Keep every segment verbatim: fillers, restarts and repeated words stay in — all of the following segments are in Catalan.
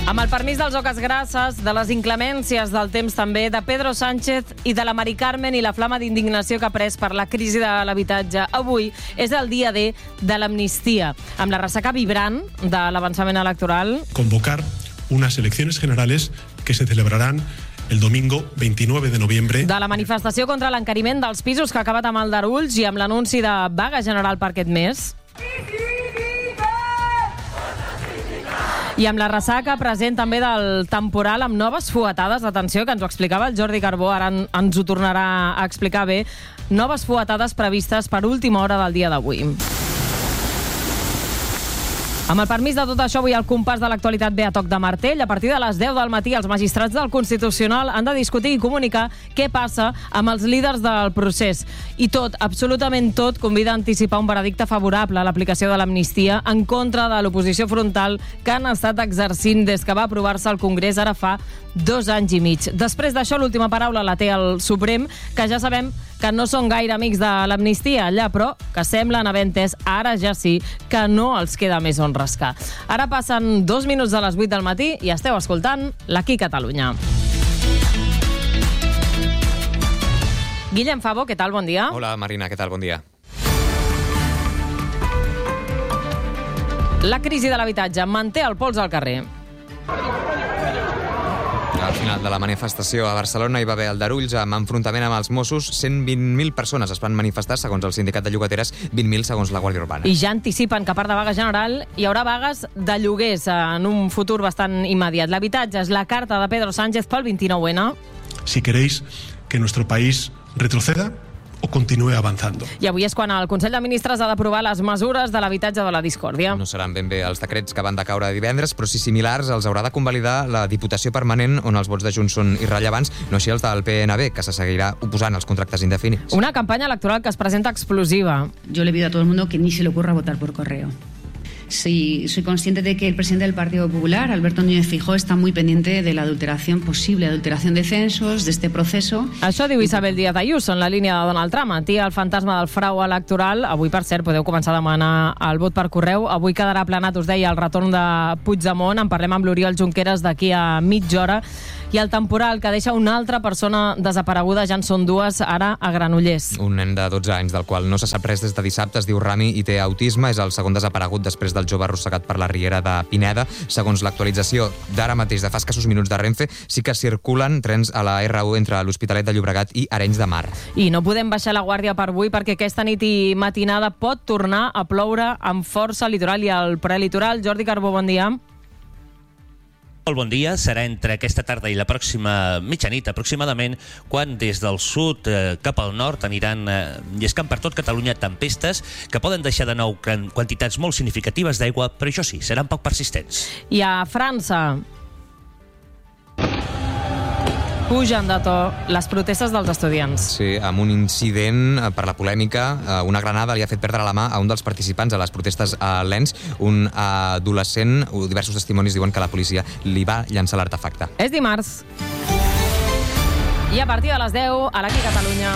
Amb el permís dels oques grasses, de les inclemències del temps també, de Pedro Sánchez i de la Mari Carmen i la flama d'indignació que ha pres per la crisi de l'habitatge, avui és el dia D de l'amnistia, amb la ressaca vibrant de l'avançament electoral. Convocar unas elecciones generales que se celebrarán el domingo veintinueve de noviembre. De la manifestació contra l'encariment dels pisos que ha acabat amb Aldarulls i amb l'anunci de vaga general per aquest mes. I amb la ressaca present també del temporal amb noves fuetades, atenció, que ens ho explicava el Jordi Carbó, ara ens ho tornarà a explicar bé, noves fuetades previstes per última hora del dia d'avui. Amb el permís de tot això, avui al compàs de l'actualitat ve a toc de martell. A partir de les deu del matí, els magistrats del Constitucional han de discutir i comunicar què passa amb els líders del procés. I tot, absolutament tot, convida a anticipar un veredicte favorable a l'aplicació de l'amnistia en contra de l'oposició frontal que han estat exercint des que va aprovar-se al Congrés ara fa dos anys i mig. Després d'això, l'última paraula la té el Suprem, que ja sabem que no són gaire amics de l'amnistia allà, però que semblen haver entès ara ja sí que no els queda més on rascar. Ara passen dos minuts de les vuit del matí i esteu escoltant l'Aquí Catalunya. Guillem Favo, què tal? Bon dia. Hola, Marina, què tal? Bon dia. La crisi de l'habitatge manté el pols al carrer. Al final de la manifestació a Barcelona hi va haver aldarulls amb enfrontament amb els Mossos. cent vint mil persones es van manifestar, segons el sindicat de llogateres, vint mil segons la Guàrdia Urbana. I ja anticipen que a part de vaga general hi haurà vagues de lloguers en un futur bastant immediat. L'habitatge és la carta de Pedro Sánchez pel vint-i-nou ene. Si queréis que nuestro país retroceda o continúe avanzando. I avui és quan el Consell de Ministres ha d'aprovar les mesures de l'habitatge de la discòrdia. No seran ben bé els decrets que van decaure divendres, però sí similars els haurà de convalidar la Diputació Permanent, on els vots de Junts són irrellevants, no així els del P N B, que se seguirà oposant als contractes indefinits. Una campanya electoral que es presenta explosiva. Yo le pido a todo el mundo que ni se le ocurra votar por correo. Sí, soy consciente de que el presidente del Partido Popular, Alberto Núñez Feijóo, está muy pendiente de la adulteración, posible adulteración de censos, de este proceso. Això diu Isabel Díaz Ayuso en la línia de Donald Trump. Atia el fantasma del frau electoral. Avui, per cert, podeu començar a demanar el vot per correu. Avui quedarà aplanat, us deia, el retorn de Puigdemont. En parlem amb l'Oriol Junqueras d'aquí a mitja hora. I el temporal que deixa una altra persona desapareguda, ja en són dues, ara a Granollers. Un nen de dotze anys, del qual no se sap res des de dissabte, es diu Rami i té autisme. És el segon desaparegut després del jove arrossegat per la riera de Pineda. Segons l'actualització d'ara mateix, de fa escassos minuts de Renfe, sí que circulen trens a la erre u entre l'Hospitalet de Llobregat i Arenys de Mar. I no podem baixar la guàrdia per avui perquè aquesta nit i matinada pot tornar a ploure amb força al litoral i al prelitoral. Jordi Carbó, bon dia. Molt bon dia. Serà entre aquesta tarda i la pròxima mitjanit, aproximadament, quan des del sud eh, cap al nord aniran eh, lliscant per tot Catalunya tempestes que poden deixar de nou quantitats molt significatives d'aigua, però això sí, seran poc persistents. I a França pugen de to les protestes dels estudiants. Sí, amb un incident per la polèmica. Una granada li ha fet perdre la mà a un dels participants a les protestes a Lens, un adolescent. Diversos testimonis diuen que la policia li va llançar l'artefacte. És dimarts. I a partir de les deu, a l'Aquí Catalunya.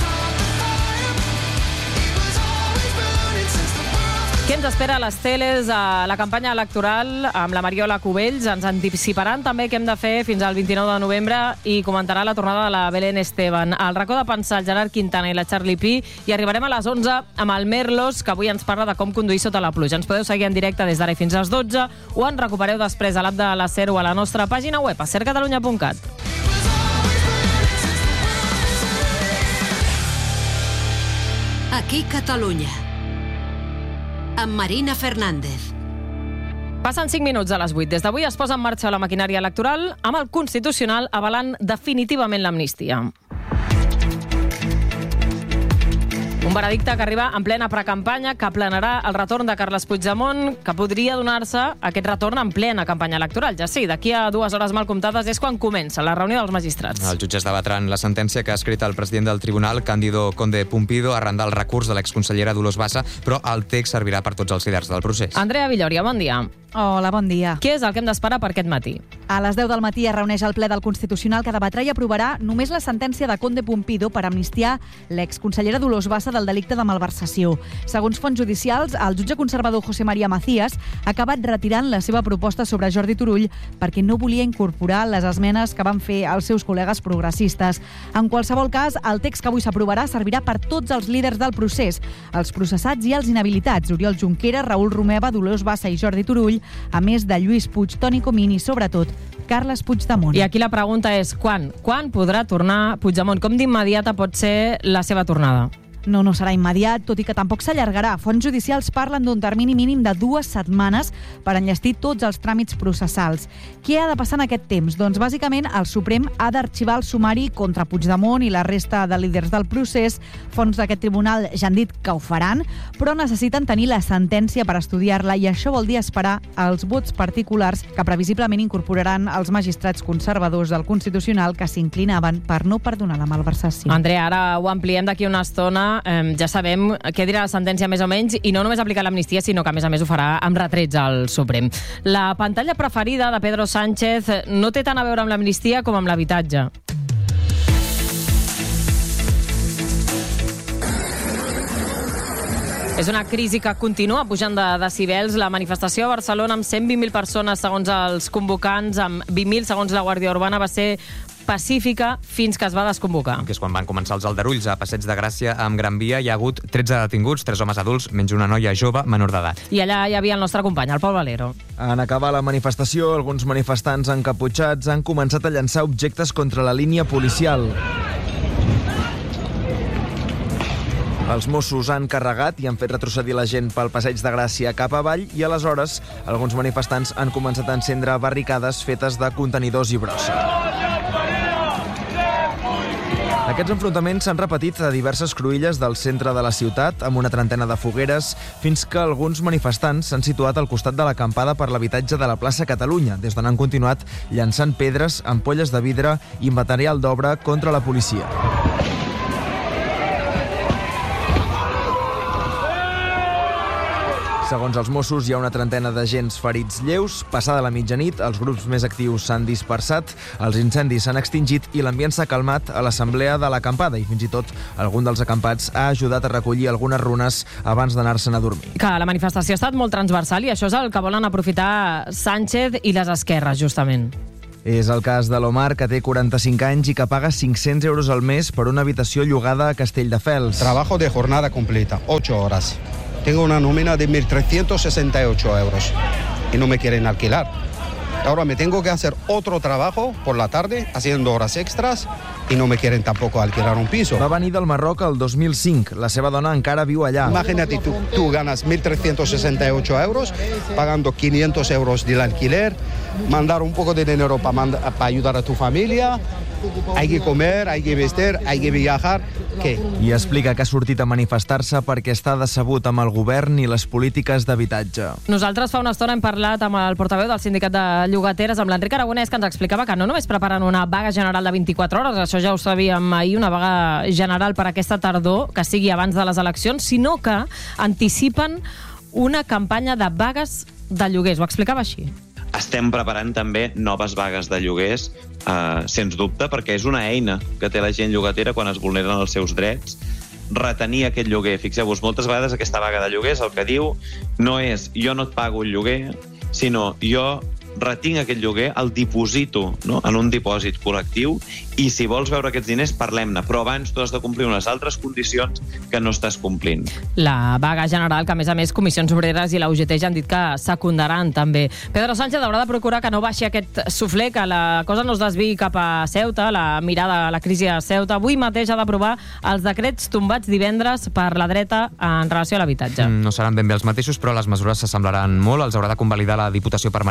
Què ens espera a les teles a la campanya electoral amb la Mariola Cubells? Ens anticiparan també què hem de fer fins al vint-i-nou de novembre i comentarà la tornada de la Belén Esteban. Al racó de pensar el Gerard Quintana i la Charlie Pi, i arribarem a les onze amb el Merlos, que avui ens parla de com conduir sota la pluja. Ens podeu seguir en directe des d'ara fins a les dotze o en recupereu després a l'app de la SER o a la nostra pàgina web a ser catalunya punt cat. Aquí Catalunya, amb Marina Fernández. Passen cinc minuts a les vuit. Des d'avui es posa en marxa la maquinària electoral amb el Constitucional avalant definitivament l'amnistia. Un veredicte que arriba en plena precampanya, que aplanarà el retorn de Carles Puigdemont, que podria donar-se aquest retorn en plena campanya electoral. Ja sí, d'aquí a dues hores mal comptades és quan comença la reunió dels magistrats. Els jutges debatran la sentència que ha escrit el president del tribunal, Cándido Conde Pumpido, arran del recurs de l'exconsellera Dolors Bassa, però el text servirà per tots els líders del procés. Andrea Villòria, bon dia. Hola, bon dia. Què és el que hem d'esperar per aquest matí? A les deu del matí es reuneix el ple del Constitucional que debatrà i aprovarà només la sentència de Conde Pumpido per amnistiar l'exconsellera Dolors Bassa del delicte de malversació. Segons fonts judicials, el jutge conservador José María Macías ha acabat retirant la seva proposta sobre Jordi Turull perquè no volia incorporar les esmenes que van fer els seus col·legues progressistes. En qualsevol cas, el text que avui s'aprovarà servirà per tots els líders del procés, els processats i els inhabilitats, Oriol Junqueras, Raül Romeva, Dolors Bassa i Jordi Turull, a més de Lluís Puig, Toni Comín i, sobretot, Carles Puigdemont. I aquí la pregunta és quan? Quan podrà tornar Puigdemont? Com d'immediata pot ser la seva tornada? No, no serà immediat, tot i que tampoc s'allargarà. Fonts judicials parlen d'un termini mínim de dues setmanes per enllestir tots els tràmits processals. Què ha de passar en aquest temps? Doncs, bàsicament, el Suprem ha d'arxivar el sumari contra Puigdemont i la resta de líders del procés. Fonts d'aquest tribunal ja han dit que ho faran, però necessiten tenir la sentència per estudiar-la i això vol dir esperar els vots particulars que previsiblement incorporaran els magistrats conservadors del Constitucional que s'inclinaven per no perdonar la malversació. Andrea, ara ho ampliem d'aquí una estona. Eh, ja sabem què dirà la sentència més o menys i no només aplicar l'amnistia, sinó que a més a més ho farà amb retrets al Suprem. La pantalla preferida de Pedro Sánchez no té tant a veure amb l'amnistia com amb l'habitatge. És una crisi que continua pujant de decibels. La manifestació a Barcelona amb cent vint mil persones segons els convocants, amb vint mil segons la Guàrdia Urbana, va ser pacífica fins que es va desconvocar. Que és quan van començar els aldarulls a Passeig de Gràcia amb Gran Via. Hi ha hagut tretze detinguts, tres homes adults, menys una noia jove menor d'edat. I allà hi havia el nostre company, el Pol Valero. En acabar la manifestació, alguns manifestants encaputxats han començat a llançar objectes contra la línia policial. Els Mossos han carregat i han fet retrocedir la gent pel Passeig de Gràcia cap avall i aleshores alguns manifestants han començat a encendre barricades fetes de contenidors i brossa. Aquests enfrontaments s'han repetit a diverses cruïlles del centre de la ciutat, amb una trentena de fogueres, fins que alguns manifestants s'han situat al costat de l'acampada per l'habitatge de la plaça Catalunya, des d'on han continuat llançant pedres, ampolles de vidre i material d'obra contra la policia. Segons els Mossos, hi ha una trentena d'agents ferits lleus. Passada la mitjanit, els grups més actius s'han dispersat, els incendis s'han extingit i l'ambient s'ha calmat a l'assemblea de l'acampada i fins i tot algun dels acampats ha ajudat a recollir algunes runes abans d'anar-se'n a dormir. Que la manifestació ha estat molt transversal i això és el que volen aprofitar Sánchez i les esquerres, justament. És el cas de l'Omar, que té quaranta-cinc anys i que paga cinc-cents euros al mes per una habitació llogada a Castelldefels. Trabajo de jornada completa, ocho horas. Tengo una nómina de mil trescientos sesenta y ocho euros y no me quieren alquilar. Ahora me tengo que hacer otro trabajo por la tarde, haciendo horas extras, i no me quieren tampoco alquilar un piso. Va venir del Marroc el dos mil cinc. La seva dona encara viu allà. Imagínate, tú, tú ganas mil trescientos sesenta y ocho euros, pagando quinientos euros del alquiler, mandar un poco de dinero para pa ayudar a tu familia, hay que comer, hay que vestir, hay que viajar. Què? I explica que ha sortit a manifestar-se perquè està decebut amb el govern i les polítiques d'habitatge. Nosaltres fa una estona hem parlat amb el portaveu del sindicat de llogateres, amb l'Enric Aragonès, que ens explicava que no només preparen una vaga general de vint-i-quatre hores, això ja ho sabíem ahir, una vaga general per aquesta tardor, que sigui abans de les eleccions, sinó que anticipen una campanya de vagues de lloguers. Ho explicava així. Estem preparant també noves vagues de lloguers, eh, sens dubte, perquè és una eina que té la gent llogatera quan es vulneren els seus drets. Retenir aquest lloguer. Fixeu-vos, moltes vegades aquesta vaga de lloguers el que diu no és jo no et pago el lloguer, sinó jo retinc aquest lloguer, el diposito, no?, en un dipòsit col·lectiu i si vols veure aquests diners parlem-ne, però abans tu has de complir unes altres condicions que no estàs complint. La vaga general, que a més a més Comissions Obreres i la U G T ja han dit que secundaran també. Pedro Sánchez haurà de procurar que no baixi aquest suflé, que la cosa no es desviï cap a Ceuta, la mirada a la crisi a Ceuta. Avui mateix ha d'aprovar els decrets tombats divendres per la dreta en relació a l'habitatge. Mm, no seran ben bé els mateixos, però les mesures s'assemblaran molt. Els haurà de convalidar la Diputació Permanent, com estem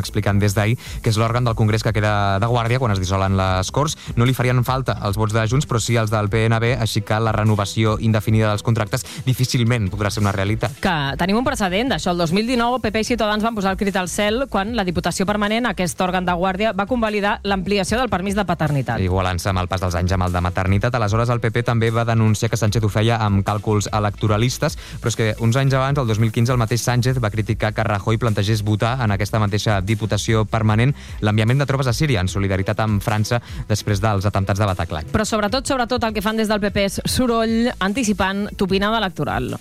explicant des d'ahir que és l'òrgan del Congrés que queda de guàrdia quan es dissolen les Corts. No li farien falta els vots de Junts, però sí els del P N B, així que la renovació indefinida dels contractes difícilment podrà ser una realitat. Que tenim un precedent d'això. El dos mil dinou, P P i Ciutadans van posar el crit al cel quan la Diputació Permanent, aquest òrgan de guàrdia, va convalidar l'ampliació del permís de paternitat. Igualant-se amb el pas dels anys amb el de maternitat, aleshores el P P també va denunciar que Sánchez ho feia amb càlculs electoralistes, però és que uns anys abans, el dos mil quinze, el mateix Sánchez va criticar que Rajoy plantegés votar en aquesta mateixa Diputació Permanent l'enviament de tropes a Síria en solidaritat amb França després dels atemptats de Bataclan. Però sobretot, sobretot, el que fan des del P P és soroll anticipant tupinada electoral.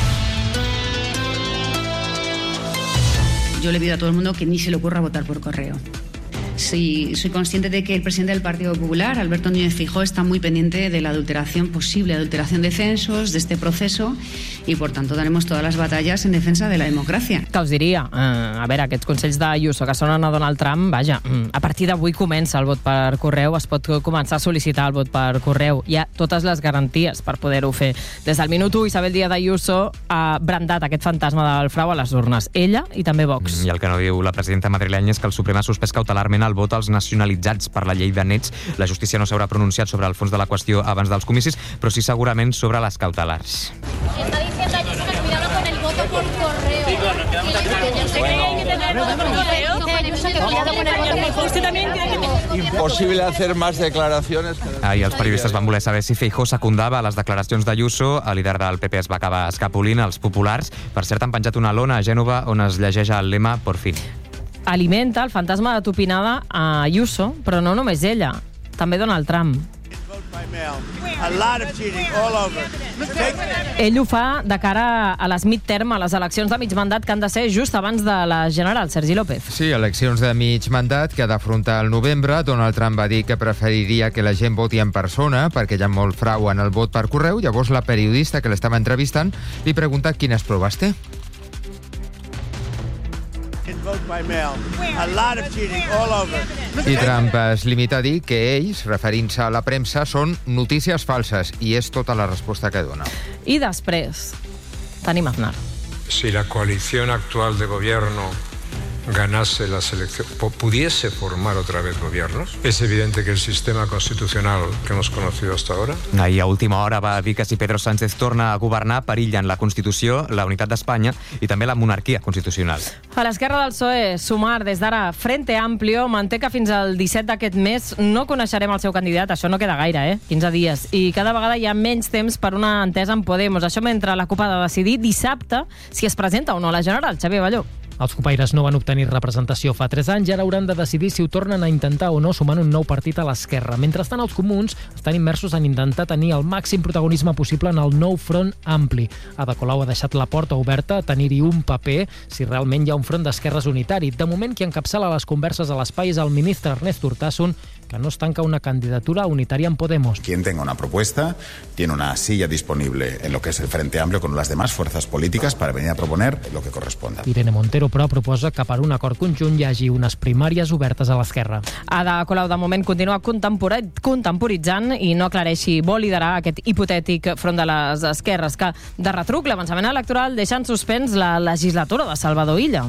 Yo le pido a todo el mundo que ni se le ocurra votar por correo. Sí, soy consciente de que el presidente del Partido Popular, Alberto Núñez Feijóo, está muy pendiente de la adulteración, posible adulteración de censos, de este proceso, y por tanto daremos todas las batallas en defensa de la democracia. Que us diria, eh, a veure, aquests consells d'Ayuso que sonen a Donald Trump, vaja, a partir d'avui comença el vot per correu, es pot començar a sol·licitar el vot per correu. Hi ha totes les garanties per poder-ho fer. Des del minut u, Isabel Díaz Ayuso ha brandat aquest fantasma del frau a les urnes. Ella i també Vox. I el que no diu la presidenta madrilenya és que el Suprem ha suspès cautelarment el vot als nacionalitzats per la llei de nets. La justícia no s'haurà pronunciat sobre el fons de la qüestió abans dels comicis, però sí segurament sobre les cautelars. Está diciendo Ayuso que cuidado con el voto por correo. Sí, bueno, quedamos aquí. Yo sé que hay que tener voto por correo. Ayuso que cuidado con el voto por correo. Usted también tiene que tener... Imposible hacer más declaraciones. Ahir els periodistes van voler saber si Feijóo secundava les declaracions d'Ayuso. El líder del P P es va acabar escapolint als populars. Per cert, han penjat una lona a Gènova on es llegeix el lema Por fin. Alimenta el fantasma de tupinada a Ayuso, però no només ella, també Donald Trump. Ell ho fa de cara a les midterm, a les eleccions de mig mandat que han de ser just abans de la general, Sergi López. Sí, eleccions de mig mandat que ha d'afrontar el novembre. Donald Trump va dir que preferiria que la gent voti en persona perquè hi ha molt frau en el vot per correu. Llavors la periodista que l'estava entrevistant li pregunta quines proves té. I Trump es limita a dir que ells, referint-se a la premsa, són notícies falses, i és tota la resposta que dona. I després tenim Aznar. Si la coalición actual de gobierno ganase las elecciones, pudiese formar otra vez gobiernos, es evidente que el sistema constitucional que hemos conocido hasta ahora... Ahir a última hora va dir que si Pedro Sánchez torna a governar perillen la Constitució, la unitat d'Espanya i també la monarquia constitucional. A l'esquerra del P S O E, Sumar, des d'ara, Frente Amplio, manté que fins al disset d'aquest mes no coneixerem el seu candidat. Això no queda gaire, eh? quinze dies. I cada vegada hi ha menys temps per una entesa amb Podemos. Això mentre la CUP ha de decidir dissabte si es presenta o no a la general. Xavier Balló. Els copaires no van obtenir representació fa tres anys i ara hauran de decidir si ho tornen a intentar o no sumant un nou partit a l'esquerra. Mentrestant, els comuns estan immersos en intentar tenir el màxim protagonisme possible en el nou front ampli. Ada Colau ha deixat la porta oberta a tenir-hi un paper si realment hi ha un front d'esquerres unitari. De moment, qui encapçala les converses a l'espai és el ministre Ernest Urtasun, que no es tanca una candidatura unitaria en Podemos. Quien tenga una propuesta tiene una silla disponible en lo que es el Frente Amplio con las demás fuerzas políticas para venir a proponer lo que corresponda. Irene Montero, però, proposa que per un acord conjunt hi hagi unes primàries obertes a l'esquerra. Ada Colau, de moment, continua contemporitzant i no aclareix si vol liderar aquest hipotètic front de les esquerres, que, de retruc, l'avançament electoral deixa en suspens la legislatura de Salvador Illa.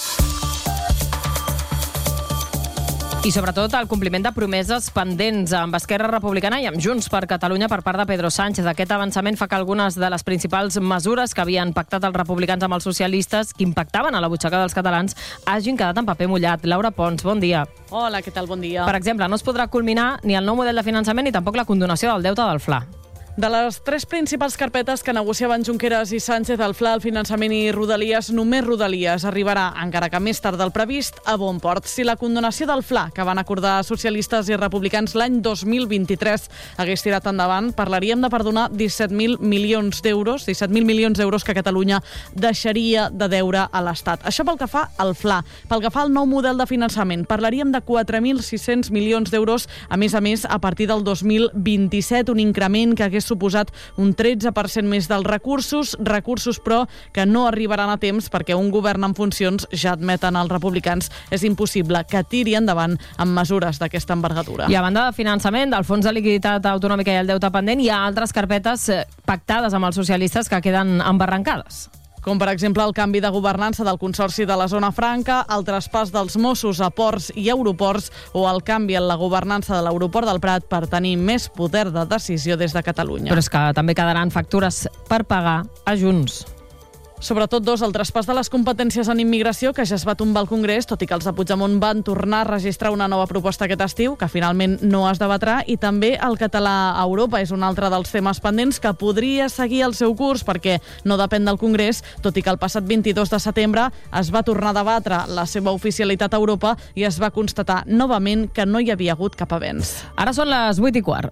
I sobretot el compliment de promeses pendents amb Esquerra Republicana i amb Junts per Catalunya per part de Pedro Sánchez. Aquest avançament fa que algunes de les principals mesures que havien pactat els republicans amb els socialistes, que impactaven a la butxaca dels catalans, hagin quedat en paper mullat. Laura Pons, bon dia. Hola, què tal? Bon dia. Per exemple, no es podrà culminar ni el nou model de finançament ni tampoc la condonació del deute del F L A. De les tres principals carpetes que negociaven Junqueras i Sánchez, el F L A, el finançament i Rodalies, només Rodalies arribarà, encara que més tard del previst, a bon port. Si la condonació del F L A, que van acordar socialistes i republicans l'any dos mil vint-i-tres, hagués tirat endavant, parlaríem de perdonar disset mil milions d'euros, disset mil milions d'euros que Catalunya deixaria de deure a l'Estat. Això pel que fa al F L A. Pel que fa al nou model de finançament, parlaríem de quatre mil sis-cents milions d'euros, a més a més, a partir del dos mil vint-i-set, un increment que hagués suposat un tretze per cent més dels recursos, recursos però que no arribaran a temps perquè un govern en funcions, ja admeten els republicans, és impossible que tiri endavant amb mesures d'aquesta envergadura. I a banda de finançament, del Fons de Liquiditat Autonòmica i el deute pendent, hi ha altres carpetes pactades amb els socialistes que queden embarrancades. com per exemple el canvi de governança del Consorci de la Zona Franca, el traspàs dels Mossos a ports i aeroports o el canvi en la governança de l'aeroport del Prat per tenir més poder de decisió des de Catalunya. Però és que també quedaran factures per pagar a Junts. Sobretot dos, el traspàs de les competències en immigració, que ja es va tombar al Congrés, tot i que els de Puigdemont van tornar a registrar una nova proposta aquest estiu, que finalment no es debatrà, i també el català a Europa és un altre dels temes pendents que podria seguir el seu curs, perquè no depèn del Congrés, tot i que el passat vint-i-dos de setembre es va tornar a debatre la seva oficialitat a Europa i es va constatar novament que no hi havia hagut cap avenç. Ara són les vuit i quart.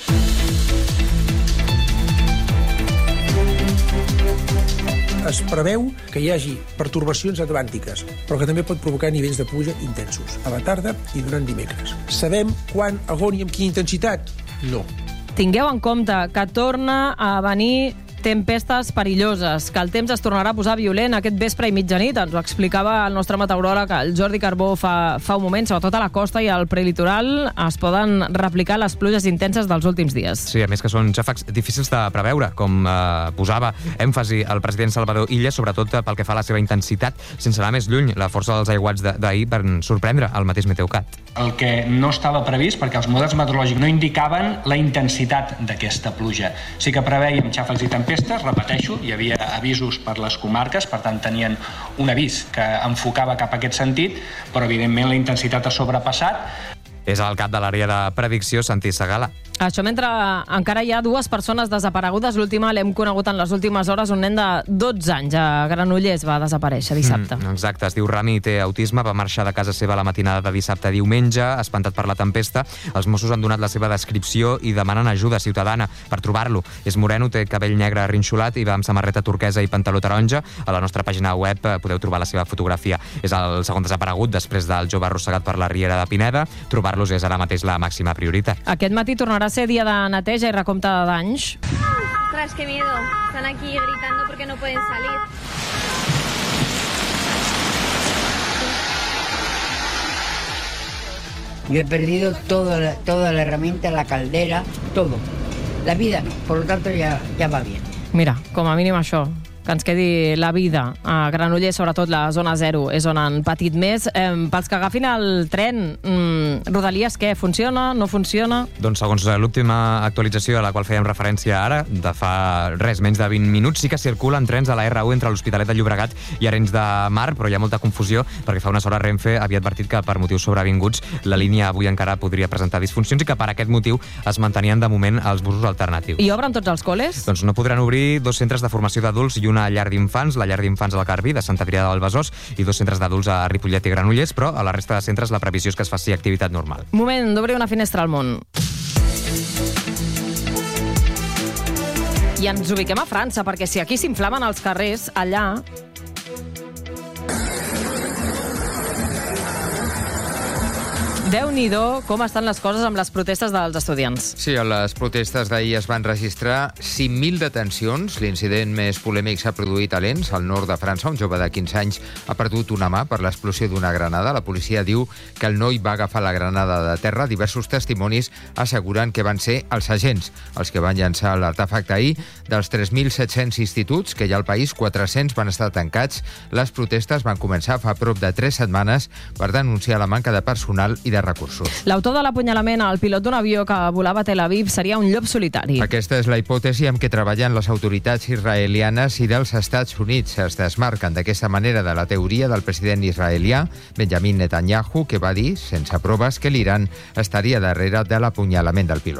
Es preveu que hi hagi pertorbacions atlàntiques, però que també pot provocar nivells de pluja intensos, a la tarda i durant dimecres. Sabem quan, on i amb quina intensitat? No. Tingueu en compte que torna a venir tempestes perilloses, que el temps es tornarà a posar violent aquest vespre i mitjanit. Ens ho explicava el nostre meteoròleg, el Jordi Carbó, fa, fa un moment. Sobretot a la costa i al prelitoral es poden replicar les pluges intenses dels últims dies. Sí, a més que són xàfecs difícils de preveure, com eh, posava èmfasi el president Salvador Illa, sobretot pel que fa a la seva intensitat, sense anar més lluny. La força dels aiguats d'ahir van sorprendre el mateix Meteocat. El que no estava previst, perquè els models meteorològics no indicaven la intensitat d'aquesta pluja. Sí que preveiem xàfecs i tempestes, repeteixo, hi havia avisos per les comarques, per tant tenien un avís que enfocava cap a aquest sentit, però evidentment la intensitat ha sobrepassat. És el cap de l'àrea de predicció, Santi Segala. Això mentre encara hi ha dues persones desaparegudes. L'última l'hem conegut en les últimes hores. Un nen de dotze anys a Granollers va desaparèixer dissabte. Mm, exacte, es diu Rami i té autisme. Va marxar de casa seva la matinada de dissabte a diumenge, espantat per la tempesta. Els Mossos han donat la seva descripció i demanen ajuda ciutadana per trobar-lo. És moreno, té cabell negre rinxolat i va amb samarreta turquesa i pantaló taronja. A la nostra pàgina web podeu trobar la seva fotografia. És el segon desaparegut després del jove arrossegat per la riera de Pineda. Trobar-los és ara mateix la màxima prioritat. Aquest matí tornarà a ser dia de neteja i recompte de danys. Ostras, qué miedo. Están aquí gritando porque no pueden salir. Yo he perdido toda la, toda la herramienta, la caldera, todo. La vida no, por lo tanto ya, ya va bien. Mira, com a mínim això, que ens quedi la vida. A Granollers, sobretot la zona zero, és on han patit més. Eh, pels que agafin el tren, mm, Rodalies, què? Funciona? No funciona? Doncs segons l'última actualització a la qual fèiem referència ara, de fa res, menys de vint minuts, sí que circulen trens a la erre u entre l'Hospitalet de Llobregat i Arenys de Mar, però hi ha molta confusió perquè fa unes hores Renfe havia advertit que per motius sobrevinguts la línia avui encara podria presentar disfuncions i que per aquest motiu es mantenien de moment els busos alternatius. I obren tots els col·les? Doncs no podran obrir dos centres de formació d'adults i un una llar d'infants, la llar d'infants al Garbí de Sant Adrià del Besòs i dos centres d'adults a Ripollet i Granollers, però a la resta de centres la previsió és que es faci activitat normal. Moment d'obrir una finestra al món. I ens ubiquem a França, perquè si aquí s'inflamen els carrers, allà... Déu-n'hi-do com estan les coses amb les protestes dels estudiants. Sí, a les protestes d'ahir es van registrar cinc mil detencions. L'incident més polèmic s'ha produït a Lens, al nord de França. Un jove de quinze anys ha perdut una mà per l'explosió d'una granada. La policia diu que el noi va agafar la granada de terra. Diversos testimonis asseguren que van ser els agents els que van llançar l'artefacte ahir. Dels tres mil set-cents instituts que hi ha al país, quatre-cents van estar tancats. Les protestes van començar fa prop de tres setmanes per denunciar la manca de personal i de recursos. L'autor de l'apunyalament al pilot d'un avió que volava a Tel Aviv seria un llop solitari. Aquesta és la hipòtesi amb què treballen les autoritats israelianes i dels Estats Units. Es desmarquen d'aquesta manera de la teoria del president israelià Benjamin Netanyahu, que va dir, sense proves, que l'Iran estaria darrere de l'apunyalament del pilot.